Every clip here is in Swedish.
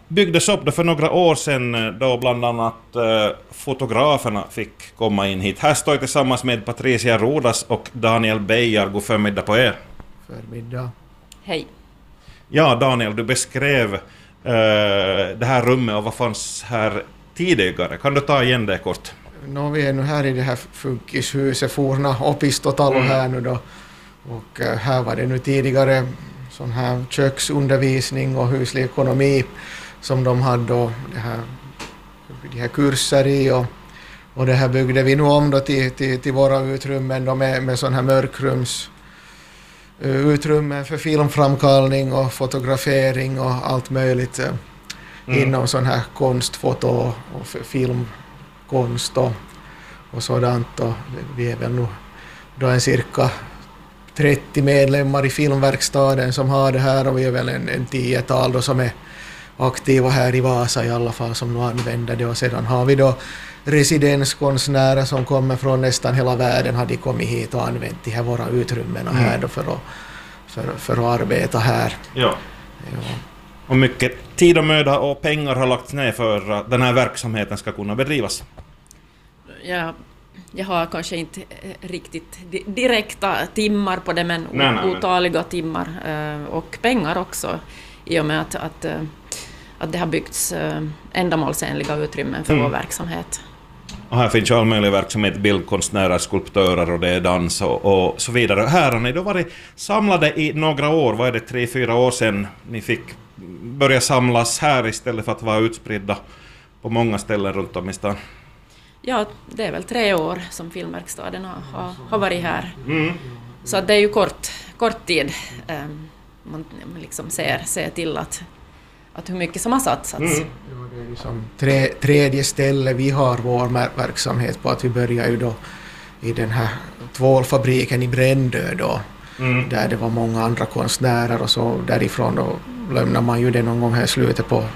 byggdes upp då för några år sedan då bland annat fotograferna fick komma in hit. Här står jag tillsammans med Patricia Rodas och Daniel Beijar. God förmiddag på er. Förmiddag. Hej. Ja, Daniel, du beskrev det här rummet och vad fanns här tidigare. Kan du ta igen det kort? Vi är nu här i det här funkishuset, forna Opistotalo här nu då. Och här var det nu tidigare sån här köksundervisning och huslig ekonomi som de hade då de här kurser i, och det här byggde vi nu om då till våra utrymmen då med sån här mörkrums utrymmen för filmframkallning och fotografering och allt möjligt inom sån här konst, foto och filmkonst och sådant. Och vi är väl nu då en cirka 30 medlemmar i filmverkstaden som har det här, och vi är väl en 10-tal då som är aktiva här i Vasa i alla fall som nu använder det. Och sedan har vi då residenskonstnärer som kommer från nästan hela världen, har de kommit hit och använt de här våra utrymmen här då för att arbeta här. Ja. Och mycket tid och möda och pengar har lagts ner för att den här verksamheten ska kunna bedrivas. Ja, jag har kanske inte riktigt direkta timmar på det, men otaliga timmar och pengar också, i och med att det har byggts ändamålsenliga utrymmen för vår verksamhet. Och här finns ju all möjlig verksamhet, bildkonstnärer, skulptörer och det är dans och så vidare. Här har ni då varit samlade i några år, vad är det, 3-4 år sedan ni fick börja samlas här istället för att vara utspridda på många ställen runt om i stan? Ja, det är väl 3 år som filmverkstaden har varit här. Så det är ju kort tid. Man liksom ser till att hur mycket som har satsats. Ja, det är liksom tredje ställe vi har vår verksamhet på, att vi börjar ju då i den här tvålfabriken i Brändö då, där det var många andra konstnärer, och så därifrån då lämnar man ju det någon gång här i slutet på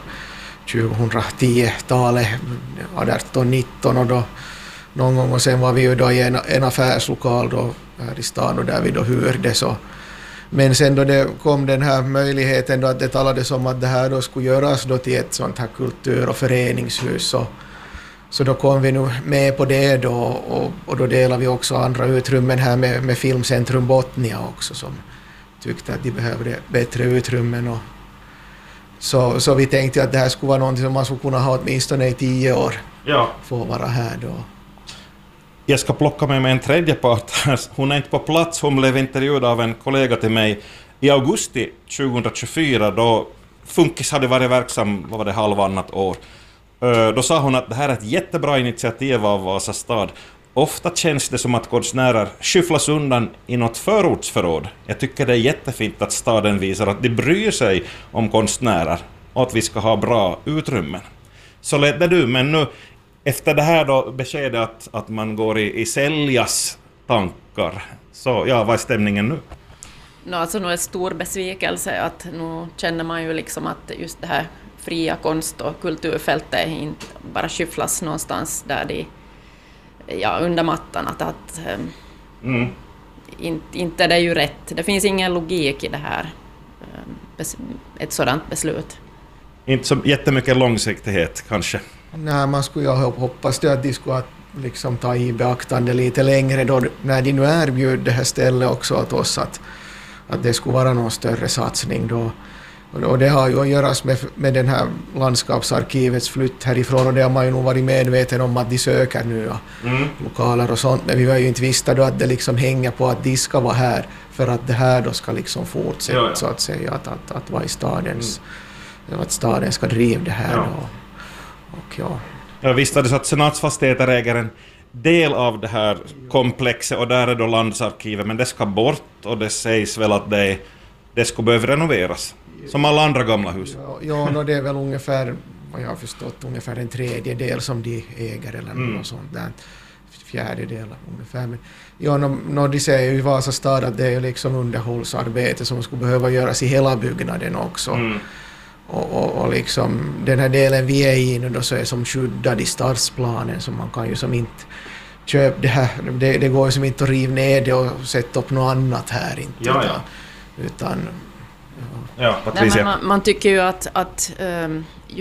2010-talet, 18-19, och då någon gång, och sen var vi ju då i en affärslokal då här i stan, och där vi då hyrde så. Men sen då det kom den här möjligheten då att det talades om att det här då skulle göras då till ett sånt här kultur- och föreningshus, så då kom vi nu med på det då, och då delar vi också andra utrymmen här med Filmcentrum Botnia också, som tyckte att de behövde bättre utrymmen, och så vi tänkte att det här skulle vara någonting som man skulle kunna ha åtminstone i 10 år. Ja. Få vara här då. Jag ska plocka med mig en tredje part här. Hon är inte på plats, hon blev intervjuad av en kollega till mig i augusti 2024, då Funkis hade varit verksam, vad var det, halvannat år. Då sa hon att det här är ett jättebra initiativ av Vasa stad. Ofta känns det som att konstnärer skyfflas undan i något förortsförråd. Jag tycker det är jättefint att staden visar att de bryr sig om konstnärer och att vi ska ha bra utrymmen. Så lät det du, men nu efter det här då beskedet att man går i säljas tankar, så ja, vad är stämningen nu? Alltså nu är det stor besvikelse, att nu känner man ju liksom att just det här fria konst- och kulturfältet inte bara skyfflas någonstans där under mattan, inte det är ju rätt. Det finns ingen logik i det här, ett sådant beslut. Inte så jättemycket långsiktighet kanske. Nej, man skulle ju hoppas att de skulle liksom ta i beaktande lite längre då, när de nu erbjuder det här stället också åt oss, att det skulle vara någon större satsning då. Och det har ju att göra med den här landskapsarkivets flytt härifrån, och det har man ju nog varit medveten om att de söker nya lokaler och sånt, men vi har ju inte visst då att det liksom hänger på att de ska vara här för att det här då ska liksom fortsätta så att säga, att vara i stadens, att staden ska driva det här då. Och ja, visst är det så att Senatsfastigheter äger en del av det här komplexet, och där är då landsarkivet, men det ska bort, och det sägs väl att det ska behöva renoveras som alla andra gamla hus. Ja, det är väl ungefär, vad jag har förstått, ungefär en tredjedel som de äger eller något sånt där, fjärdedel ungefär. Men de säger ju i Vasa stad att det är liksom underhållsarbete som skulle behöva göras i hela byggnaden också. Och liksom den här delen vi är i nu då, så är som skyddad i stadsplanen, så man kan ju som inte köpa det här, det går ju som inte att riva ner det och sätta upp något annat här inte. Utan Patricia. Nej, man tycker ju att